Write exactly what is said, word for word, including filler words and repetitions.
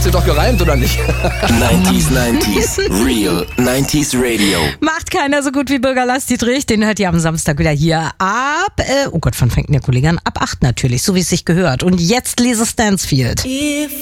sich doch gereimt, oder nicht? neunzig neunzig Real neunzig Radio. Macht keiner so gut wie Bürger Lars Dietrich. Den hört ihr am Samstag wieder hier ab, äh, oh Gott, wann fängt denn der Kollege an? Ab acht natürlich, so wie es sich gehört. Und jetzt Lisa Stansfield. If